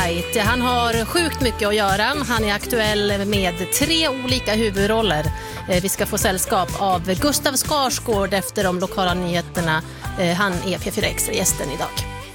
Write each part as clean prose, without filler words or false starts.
Wright. Han har sjukt mycket att göra. Han är aktuell med 3 olika huvudroller. Vi ska få sällskap av Gustav Skarsgård efter de lokala nyheterna. Han är P4 Extra-gästen idag.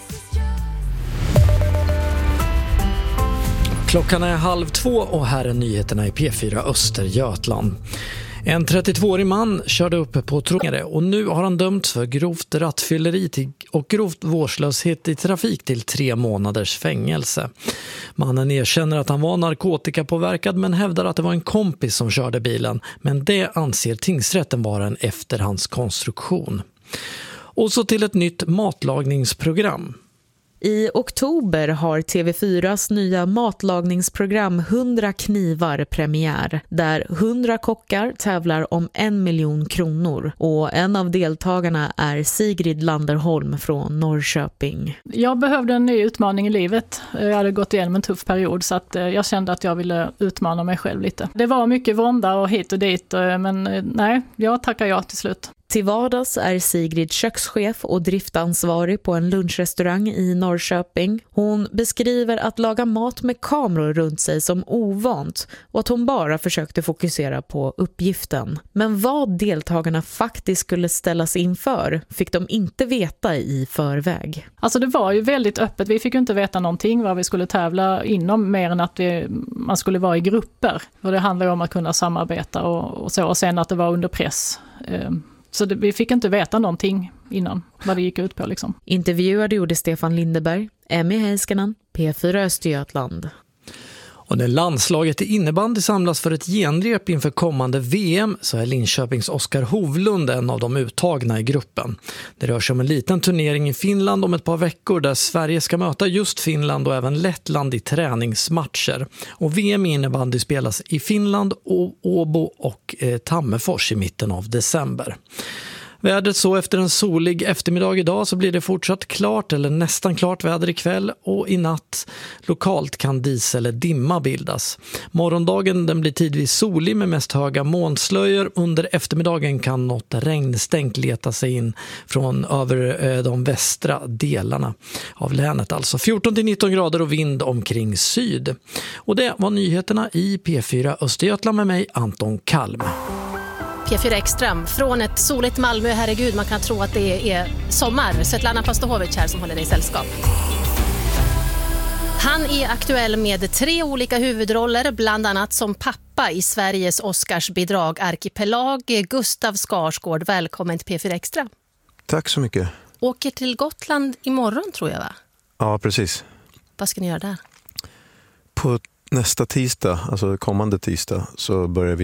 Klockan är 1:30 och här är nyheterna i P4 Östergötland. En 32-årig man körde upp på trottoaren och nu har han dömts för grovt rattfylleri och grovt vårdslöshet i trafik till 3 månaders fängelse. Mannen erkänner att han var narkotikapåverkad men hävdar att det var en kompis som körde bilen. Men det anser tingsrätten vara en efterhandskonstruktion. Och så till ett nytt matlagningsprogram. I oktober har TV4s nya matlagningsprogram 100 knivar premiär, där 100 kockar tävlar om 1 miljon kronor. Och en av deltagarna är Sigrid Landerholm från Norrköping. Jag behövde en ny utmaning i livet. Jag hade gått igenom en tuff period så att jag kände att jag ville utmana mig själv lite. Det var mycket vånda och hit och dit, men nej, jag tackar ja till slut. Till vardags är Sigrid kökschef och driftansvarig på en lunchrestaurang i Norrköping. Hon beskriver att laga mat med kameror runt sig som ovant och att hon bara försökte fokusera på uppgiften. Men vad deltagarna faktiskt skulle ställas inför fick de inte veta i förväg. Alltså det var ju väldigt öppet. Vi fick ju inte veta någonting vad vi skulle tävla inom mer än att man skulle vara i grupper. Och det handlar ju om att kunna samarbeta och så. Och sen att det var under press. Så vi fick inte veta någonting innan vad det gick ut på liksom. Intervjuade gjorde Stefan Lindeberg, Emmy Heiskanen, P4 Östergötland. Och när landslaget i innebandy samlas för ett genrep inför kommande VM så är Linköpings Oskar Hovlund en av de uttagna i gruppen. Det rör sig om en liten turnering i Finland om ett par veckor där Sverige ska möta just Finland och även Lettland i träningsmatcher. Och VM i innebandy spelas i Finland, Åbo och Tammerfors i mitten av december. Vädret så efter en solig eftermiddag idag så blir det fortsatt klart eller nästan klart väder ikväll och i natt lokalt kan dis eller dimma bildas. Morgondagen den blir tidvis solig med mest höga molnslöjor. Under eftermiddagen kan något regnstänk leta sig in från över de västra delarna av länet. Alltså 14-19 grader och vind omkring syd. Och det var nyheterna i P4 Östergötland med mig Anton Kalm. P4 Extra från ett soligt Malmö. Herregud, man kan tro att det är sommar. Svetlana Pastohovic här som håller dig i sällskap. Han är aktuell med 3 olika huvudroller, bland annat som pappa i Sveriges Oscarsbidrag Arkipelag. Gustav Skarsgård, välkommen till P4 Extra. Tack så mycket. Åker till Gotland imorgon tror jag, va? Ja, precis. Vad ska ni göra där? På nästa tisdag, alltså kommande tisdag, så börjar vi